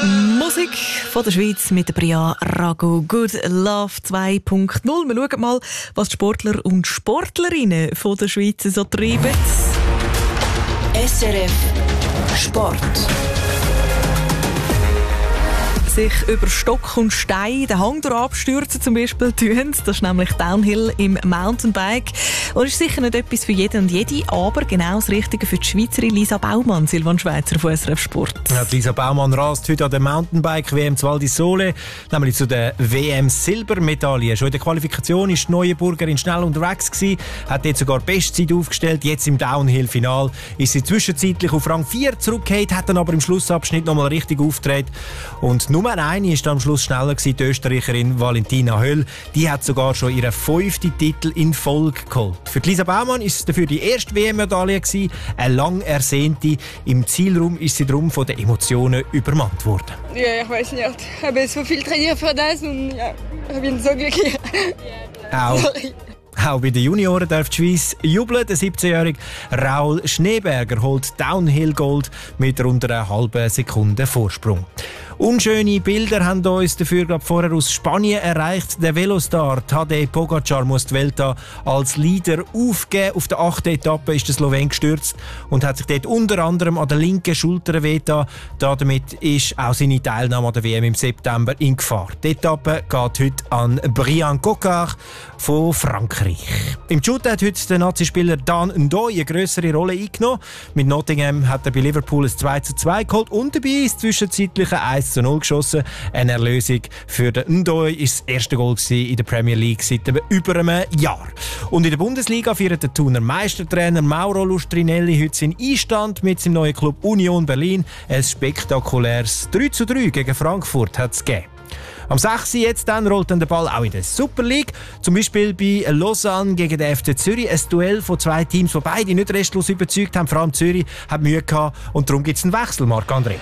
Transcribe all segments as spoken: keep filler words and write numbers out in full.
Musik von der Schweiz mit der Bria Rago. Good Love zwei Punkt null. Wir schauen mal, was die Sportler und Sportlerinnen von der Schweiz so treiben. S R F Sport. Sich über Stock und Stein den Hang abstürzen zum Beispiel tun. Das ist nämlich Downhill im Mountainbike. Und ist sicher nicht etwas für jeden und jede, aber genau das Richtige für die Schweizerin Lisa Baumann, Silvan Schweizer von S R F Sport. Ja, Lisa Baumann rast heute an der Mountainbike-W M zu Val di Sole, nämlich zu der W M-Silbermedaille. Schon in der Qualifikation war die Neuenburgerin schnell unterwegs gewesen, hat jetzt sogar Bestzeit aufgestellt. Jetzt im Downhill-Final ist sie zwischenzeitlich auf Rang vier zurückgekehrt, hat dann aber im Schlussabschnitt nochmal richtig aufgetreten. Und Nummer eine ist am Schluss schneller gewesen, die Österreicherin Valentina Höll. Die hat sogar schon ihren fünften Titel in Folge geholt. Für Lisa Baumann ist es dafür die erste W M-Medaille gewesen, eine lang ersehnte. Im Zielraum ist sie darum von den Emotionen übermannt worden. Ja, ich weiß nicht. Ich habe so viel trainiert für das und ja, ich bin so glücklich. Auch, auch bei den Junioren darf die Schweiz jubeln. Der siebzehnjährige Raul Schneeberger holt Downhill Gold mit rund einer halben Sekunde Vorsprung. Unschöne Bilder haben uns dafür glaub, vorher aus Spanien erreicht. Der Velostar Tadej Pogacar muss die Welt als Leader aufgeben. Auf der achten Etappe ist der Slowen gestürzt und hat sich dort unter anderem an der linken Schulter wehgetan. Damit ist auch seine Teilnahme an der W M im September in Gefahr. Die Etappe geht heute an Brian Cocard von Frankreich. Im Shooter hat heute der Nazi-Spieler Dan Ndoye eine grössere Rolle eingenommen. Mit Nottingham hat er bei Liverpool ein zwei zu zwei geholt und dabei ist zwischenzeitlich eins zu null geschossen. Eine Erlösung für den Ndoye ist das erste Goal in der Premier League seit über einem Jahr. Und in der Bundesliga feiert der Thuner Meistertrainer Mauro Lustrinelli heute seinen Einstand mit seinem neuen Club Union Berlin. Ein spektakuläres drei zu drei gegen Frankfurt hat es gegeben. Am sechs Uhr jetzt dann rollt dann der Ball auch in der Super League. Zum Beispiel bei Lausanne gegen den F C Zürich. Ein Duell von zwei Teams, die beide nicht restlos überzeugt haben. Vor allem Zürich hat Mühe gehabt und darum gibt es einen Wechsel, Marc-André.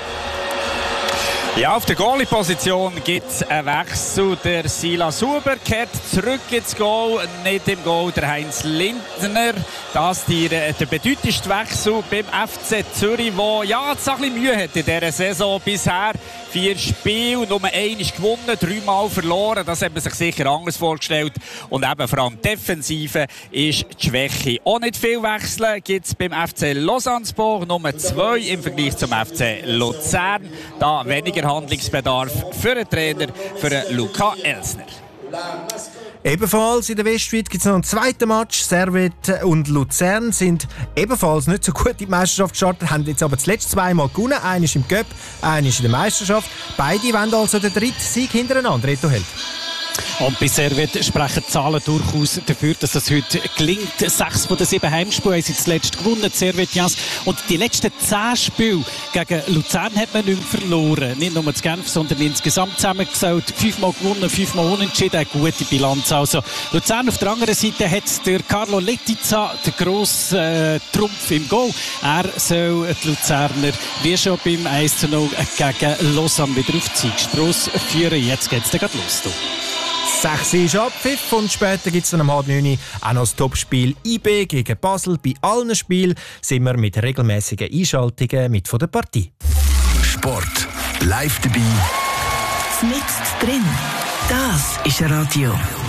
Ja, auf der Goalie-Position gibt es einen Wechsel. Der Silas Huber kehrt zurück ins Goal. Nicht im Goal der Heinz Lindner. Das ist der, der bedeutendste Wechsel beim F C Zürich, der ja, jetzt ein bisschen Mühe hat in dieser Saison bisher. Vier Spiele, nur eines gewonnen, dreimal verloren. Das hat man sich sicher anders vorgestellt. Und eben vor allem Defensive ist die Schwäche. Auch nicht viel Wechseln gibt es beim F C Lausanne-Sport. Nummer zwei im Vergleich zum F C Luzern. Da weniger Handlungsbedarf für den Trainer, für den Luca Elsner. Ebenfalls in der Westschweiz gibt es noch einen zweiten Match. Servette und Luzern sind ebenfalls nicht so gut in die Meisterschaft gestartet, haben jetzt aber das letzte zweimal gewonnen. Einer ist im Cup, einer ist in der Meisterschaft. Beide wollen also den dritten Sieg hintereinander. Reto Held. Und bei Servette sprechen die Zahlen durchaus dafür, dass das heute gelingt. Sechs von den sieben Heimspielen haben sie zuletzt gewonnen, die Servettians. Und die letzten zehn Spiele gegen Luzern hat man nicht mehr verloren. Nicht nur zu Genf, sondern insgesamt zusammengezählt. Fünfmal gewonnen, fünfmal unentschieden. Eine gute Bilanz. Also Luzern auf der anderen Seite hat der Carlo Letizia den grossen äh, Trumpf im Goal. Er soll die Luzerner wie schon beim eins zu null gegen Lausanne wieder auf die Siegstrosse führen. Jetzt geht es dann los. sechs Uhr ist Abpfiff und später gibt es dann um halb neun auch noch das Topspiel I B gegen Basel. Bei allen Spielen sind wir mit regelmäßigen Einschaltungen mit von der Partie. Sport live dabei. Mit drin. Das ist Radio.